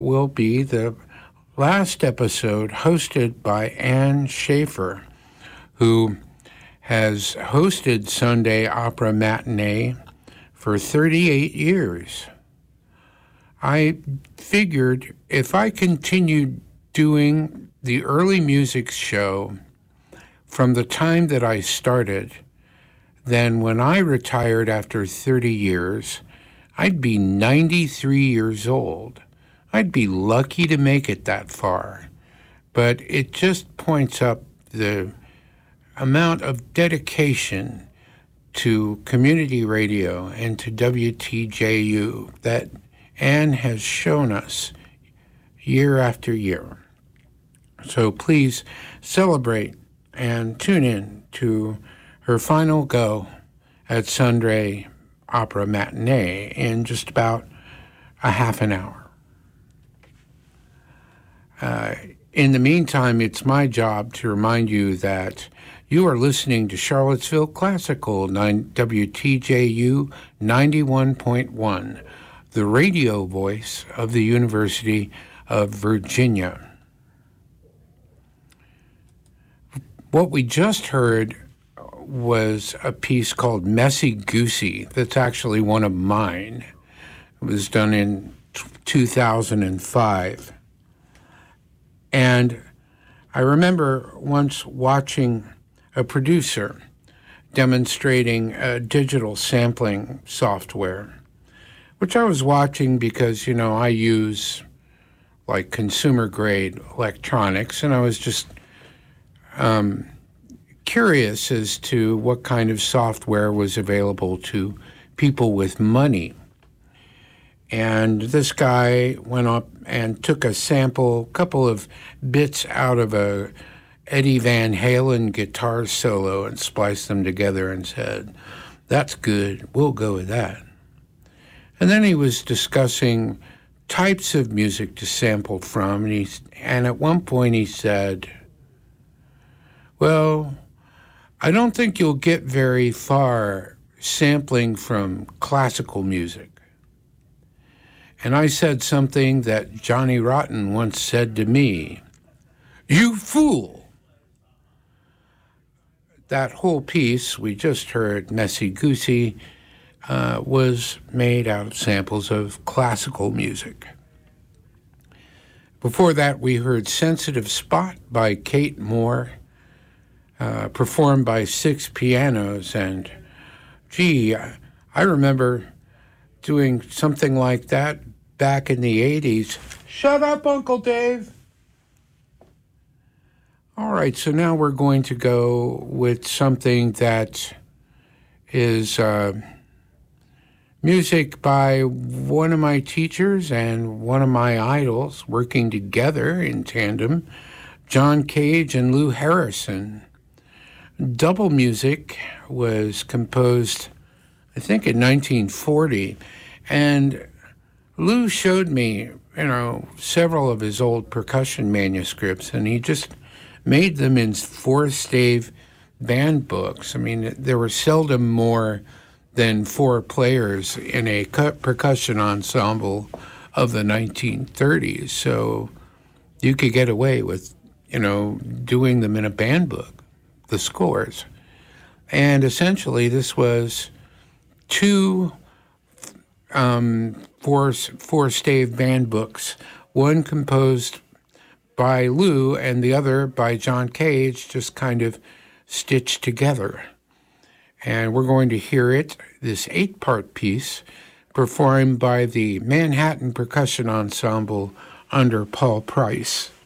will be the last episode hosted by Ann Schaefer, who has hosted Sunday Opera Matinee for 38 years. I figured if I continued doing the early music show from the time that I started, then when I retired after 30 years, I'd be 93 years old. I'd be lucky to make it that far. But it just points up the amount of dedication to community radio and to WTJU that Ann has shown us year after year. So please celebrate and tune in to her final go at Sunday Opera Matinee in just about a half an hour. In the meantime, it's my job to remind you that you are listening to Charlottesville Classical, WTJU 91.1, the radio voice of the University of Virginia. What we just heard was a piece called Messy Goosey that's actually one of mine. It was done in 2005. And I remember once watching a producer demonstrating a digital sampling software, which I was watching because, I use like consumer-grade electronics, and I was just curious as to what kind of software was available to people with money. And this guy went up and took a couple of bits out of a Eddie Van Halen guitar solo and spliced them together and said, "That's good, we'll go with that." And then he was discussing types of music to sample from, and at one point he said, "Well, I don't think you'll get very far sampling from classical music." And I said something that Johnny Rotten once said to me, "You fool!" That whole piece we just heard, Messy Goosey, was made out of samples of classical music. Before that, we heard Sensitive Spot by Kate Moore, performed by 6 pianos. And, I remember doing something like that back in the 80s. Shut up, Uncle Dave. All right, so now we're going to go with something that is music by one of my teachers and one of my idols working together in tandem, John Cage and Lou Harrison. Double Music was composed, I think, in 1940, and Lou showed me, several of his old percussion manuscripts, and he just made them in 4-stave band books. I mean, there were seldom more than 4 players in a percussion ensemble of the 1930s, so you could get away with, doing them in a band book, the scores. And essentially, this was 2 4-stave band books, one composed by Lou and the other by John Cage, just kind of stitched together. And we're going to hear it, this 8-part piece, performed by the Manhattan Percussion Ensemble under Paul Price.